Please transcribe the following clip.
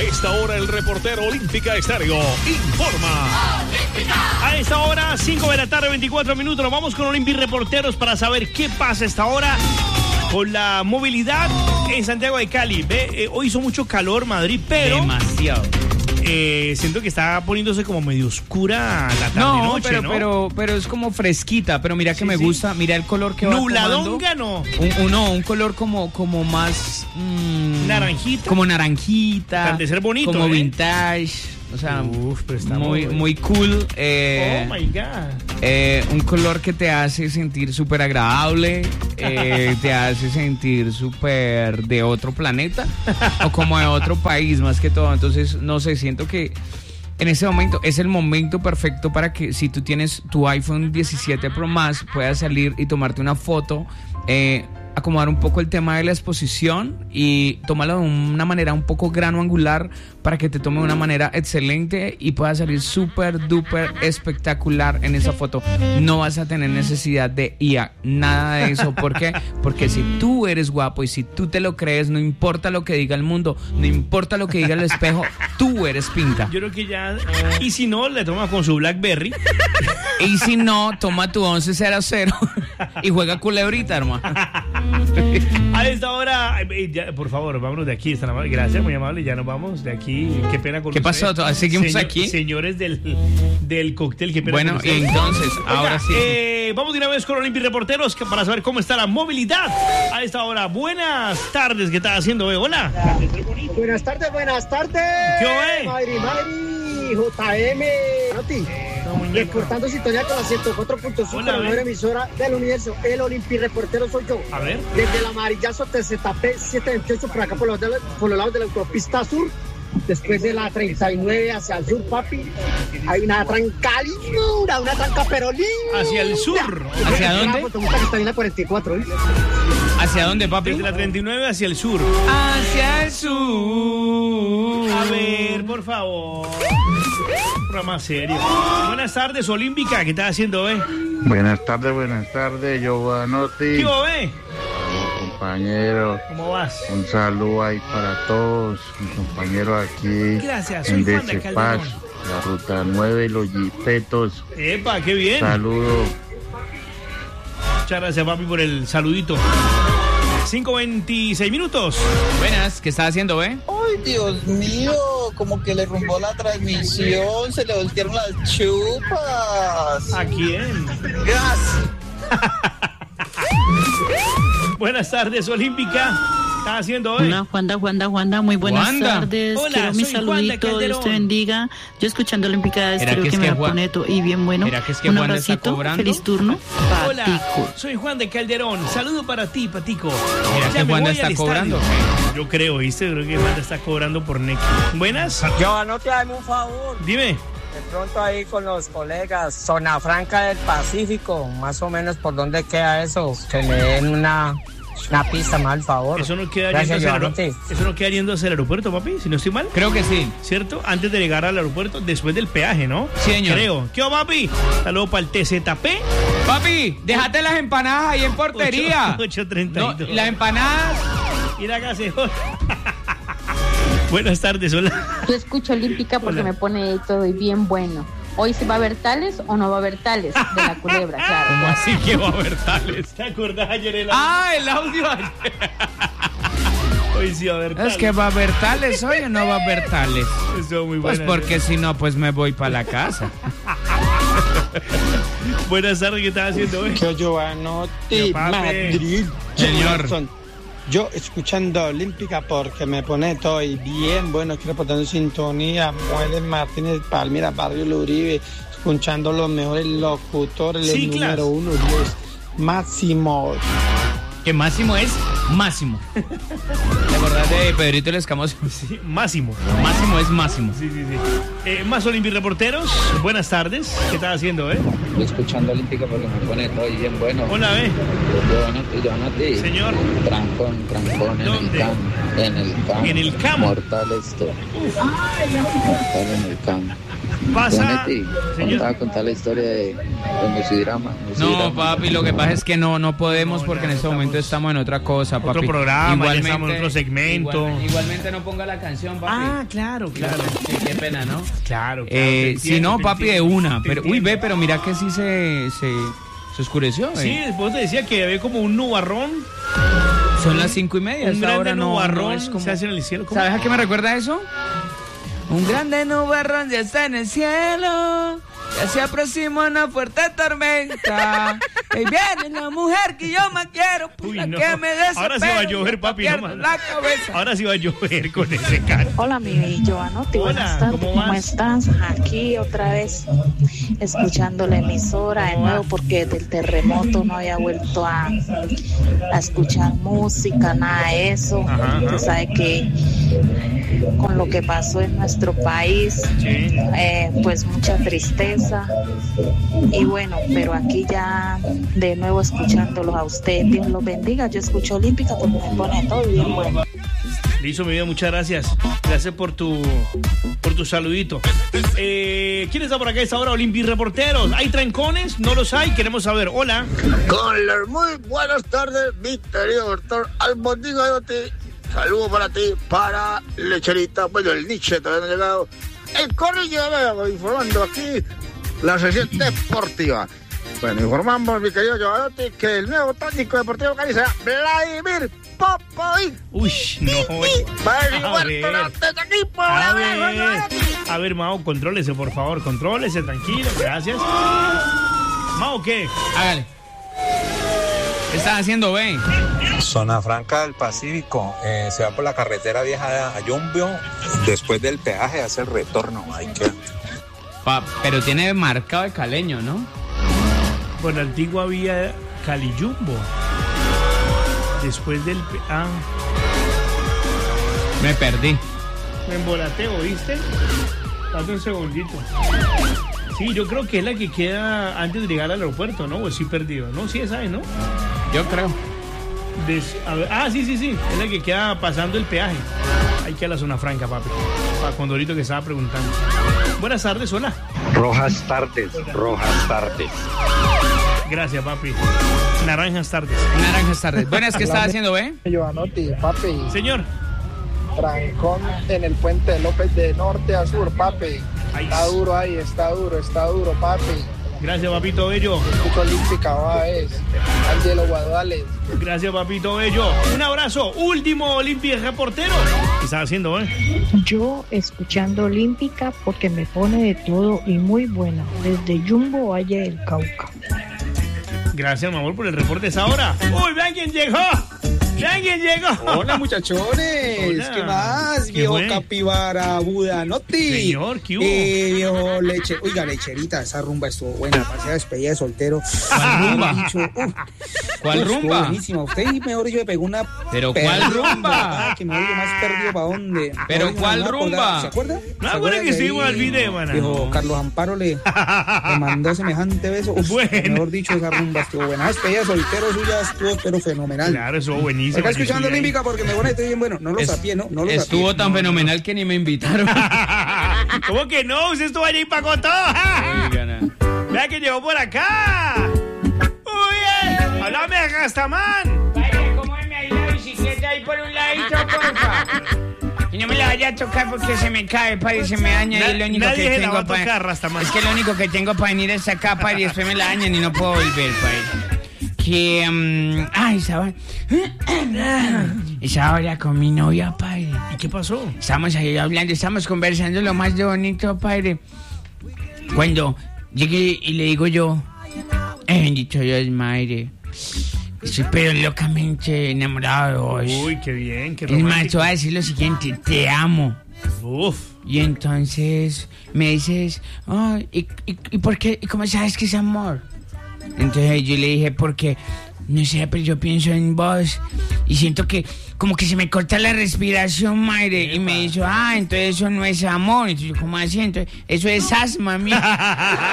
esta hora el reportero Olímpica Estéreo informa. A esta hora, 5 de la tarde, 24 minutos, nos vamos con Olympic Reporteros para saber qué pasa a esta hora con la movilidad en Santiago de Cali. Hoy hizo mucho calor Madrid, pero... demasiado. Siento que está poniéndose como medio oscura la tarde-noche, ¿no? Pero es como fresquita, pero mira que me gusta, mira el color que va tomando. Nubladonga, ¿no? Un color como más... naranjita. Como naranjita. Atardecer bonito, como vintage. O sea, pero está muy cool. Oh my God. Un color que te hace sentir súper agradable, te hace sentir súper de otro planeta o como de otro país más que todo. Entonces, no sé, siento que en ese momento es el momento perfecto para que si tú tienes tu iPhone 17 Pro Max puedas salir y tomarte una foto, acomodar un poco el tema de la exposición y tomarlo de una manera un poco grano angular para que te tome de una manera excelente y pueda salir súper duper espectacular en esa foto. No vas a tener necesidad de IA, nada de eso. ¿Por qué? Porque si tú eres guapo y si tú te lo crees, no importa lo que diga el mundo, no importa lo que diga el espejo, tú eres pinta. Yo creo que ya... Y si no, le toma con su BlackBerry. Y si no, toma tu 1100 y juega culebrita, hermano. A esta hora, por favor, vámonos de aquí. Gracias, muy amable. Ya nos vamos de aquí. Qué pena con ¿Qué usted. pasó? ¿Seguimos aquí? Señores del cóctel, qué pena. Bueno, con y entonces, ahora sí. Vamos de una vez con Olympic Reporteros para saber cómo está la movilidad a esta hora. Buenas tardes, ¿qué estás haciendo, Hola. Buenas tardes. ¿Qué oe? Madrid, JM. Noti. Reportando sintonía con la 104.5, la mejor emisora del universo. El Olympic Reportero soy yo. A ver. Desde el Amarillazo TZP 728 por acá por los lados de la autopista sur. Después de la 39 hacia el sur, papi, hay una tranca linda, una tranca pero linda. ¿Hacia el sur? ¿Hacia dónde? Que está en la 44, ¿eh? ¿Hacia dónde, papi? Desde la 39 hacia el sur. Hacia el sur. A ver, por favor. Un programa serio. Buenas tardes, Olímpica. ¿Qué estás haciendo, Buenas tardes, Giovanotti. ¿Qué hubo, Compañero, ¿Cómo vas? un saludo ahí para todos, mi compañero aquí. Gracias, soy en Juan de Desepaz, Calderón. la ruta 9 y los jipetos. Epa, qué bien. Saludos. Muchas gracias, papi, por el saludito. 5:26 minutos. Buenas, ¿qué estás haciendo, Ay, Dios mío, como que le rumbó la transmisión, se le voltearon las chupas. ¿A quién? Gas. Buenas tardes, Olímpica. ¿Qué estás haciendo hoy? Hola, Juanda, muy buenas tardes. Hola, quiero mi soy Juan de saludito, Calderón. Dios te bendiga. Yo escuchando Olímpica ¿Era creo que me va a poner y bien bueno. ¿Era que es que un Juanda está abracito, cobrando? feliz turno. Hola, Patico. soy Juan de Calderón. Saludo para ti, Patico. ¿Era Ya que me Juanda voy al está cobrando? estadio. Yo creo, ¿viste? Creo que Juanda está cobrando por Nequi. Buenas. Giovanotti, dame un favor. Dime. De pronto ahí con los colegas, Zona Franca del Pacífico, más o menos por dónde queda eso, que me den una pista, mal favor. Eso no queda Gracias, yendo Giovanotti. eso no queda yendo hacia el aeropuerto, papi, si no estoy mal. Creo que sí. ¿Cierto? Antes de llegar al aeropuerto, después del peaje, ¿no? Sí, señor. Creo. ¿Qué va, papi? Saludos para el TZP. Papi, déjate las empanadas ahí en portería. 8:32. No, las empanadas. Y la gaseosa. Buenas tardes, hola. Yo escucho Olímpica porque Hola. me pone todo y bien bueno. Hoy se va a ver tales o no va a haber tales de la culebra, claro. ¿Cómo así que va a haber tales? ¿Te acordás ayer el El audio. Hoy sí va a haber Es que va a haber tales hoy o no va a haber tales. Eso muy Pues buena. porque si no, pues me voy para la casa. Buenas tardes, ¿qué estás haciendo hoy? Yo, Giovanotti, Papi. Madrid. Señor. Jackson. Yo escuchando Olímpica porque me pone todo y bien bueno, quiero poner en sintonía, Mueles Martínez, Palmira, Barrio Uribe, escuchando los mejores locutores, Sí, el claro. número 1, Dios, Máximo. Que Máximo es Máximo. ¿Te acordás de Pedrito el Escamoso? Sí, Máximo. Máximo es Máximo. Sí. Más Olympic Reporteros, buenas tardes. ¿Qué estás haciendo, Escuchando Olímpica porque me pone todo y bien bueno. Hola, Giovanotti. Señor. Trancón ¿Dónde? en el CAM. En el CAM. Mortal esto. Mortal en el CAM. Pasa, Vamos a contar la historia de Musidrama. No, papi, lo que pasa es que no podemos porque en este momento estamos en otra cosa, papi. Otro programa, ya estamos en otro segmento. Igualmente no ponga la canción, papi. Ah, claro. Qué pena, ¿no? Claro. Si no, papi, de una. Pero, pero mira que sí se oscureció. Sí, después te decía que había como un nubarrón. Son las 5:30. Un grande nubarrón es como... se hace en el cielo. ¿Sabes a qué me recuerda eso? Un grande nubarrón ya está en el cielo. Ya se aproxima una fuerte tormenta. Y viene la mujer que yo más quiero. Uy, la no. que me desespero. Ahora sí va a llover, papi. No más. La cabeza. Ahora sí va a llover con ese canto. Hola, mi Joanotti. Buenas tardes. ¿Cómo estás? Aquí otra vez escuchando la emisora de nuevo porque del terremoto no había vuelto a escuchar música, nada de eso. Tú sabes que con lo que pasó en nuestro país, pues mucha tristeza. Y bueno, pero aquí ya de nuevo escuchándolos a ustedes. Dios los bendiga. Yo escucho Olímpica porque me pone todo bien bueno. Listo, mi vida, muchas gracias. Gracias por tu saludito. ¿Quién está por acá a esta hora? Olimpi Reporteros. ¿Hay trancones? ¿No los hay? Queremos saber. Hola. Con las muy buenas tardes, mi querido doctor Albondígadote. Saludos para ti, para Lecherita. Bueno, el Nietzsche todavía no ha llegado. El Corrillo informando aquí la sesión deportiva. Bueno, informamos, mi querido Giovanotti, que el nuevo técnico deportivo Cali será Vladimir Popovic. Uy, no. A ver, Mao, contrólese, por favor. Contrólese, tranquilo, gracias. Mao, ¿qué? Hágale. ¿Qué estás haciendo, Ben? Zona Franca del Pacífico, se va por la carretera vieja a Yumbio, después del peaje hace el retorno. Pero tiene marcado de Caleño, ¿no? Por la antigua vía Cali-Yumbo. Después del Me perdí. Me embolateo, ¿viste? Date un segundito. Sí, yo creo que es la que queda antes de llegar al aeropuerto, ¿no? O sí perdido, ¿no? Sí, esa es, ¿no? Yo creo. Sí. Es la que queda pasando el peaje. Ahí queda la zona franca, papi. Para Condorito que estaba preguntando. Buenas tardes, hola. Rojas tardes. Gracias, papi. Naranjas tardes. Buenas, ¿qué estás haciendo, Giovanotti, papi. Señor. Trancón en el puente de López de norte a sur, papi. Está duro ahí, está duro, papi. Gracias, papito bello. Olímpica va es Angelo Guadales. Gracias, papito bello. Un abrazo. Último Olimpia Reportero. ¿Qué estás haciendo, Yo escuchando Olímpica porque me pone de todo y muy buena. Desde Yumbo, Valle del Cauca. Gracias, mi amor, por el reporte esa hora. ¡Uy, vean quién llegó! Hola, muchachones. Hola. ¿Qué más, viejo capibara Budanotti? Señor, ¿qué hubo? Viejo leche. Oiga, Lecherita, esa rumba estuvo buena. Pasé a despedida de soltero. ¿Cuál rumba? Buenísima. Usted, mejor dicho, me pegó una... ¿Pero cuál rumba? Que me oigo más perdido para dónde. ¿Pero cuál rumba? ¿Se acuerda? No, acuerda que estuvimos al video, man. Viejo Carlos Amparo le mandó semejante beso. Bueno. Mejor dicho, esa rumba estuvo buena. Despedida de soltero suya estuvo, pero fenomenal. Claro, estuvo buenísimo. Está escuchando Olímpica porque me pone estoy bien bueno. No lo sapié, ¿no? Estuvo tan fenomenal que ni me invitaron. ¿Cómo que no? Usted estuvo allá y pagó todo. Vea que llegó por acá. Uy, háblame de Gastamán. Vaya, cómeme ahí la bicicleta ahí por un ladito, porfa. Y no me la vaya a tocar porque se me cae, padre, se me daña. Y lo único nadie que se la va tengo a tocar, Rastamán. Es que lo único que tengo para venir es acá, padre, y después me la dañan y no puedo volver, padre. Que, esa hora con mi novia, padre. ¿Y qué pasó? Estamos ahí hablando, estamos conversando lo más de bonito, padre. Cuando llegué y le digo yo, bendito Dios, madre, estoy pero locamente enamorado de vos. Uy, qué bien, qué Es romántico. más, te voy a decir lo siguiente, te amo. Uf. Y entonces me dices, oh, ¿y por qué? ¿Y cómo sabes que es amor? Entonces yo le dije, porque, no sé, pero yo pienso en vos y siento que como que se me corta la respiración, madre. Y me dijo, entonces eso no es amor. Entonces yo, ¿cómo así? Entonces, eso es asma, mía.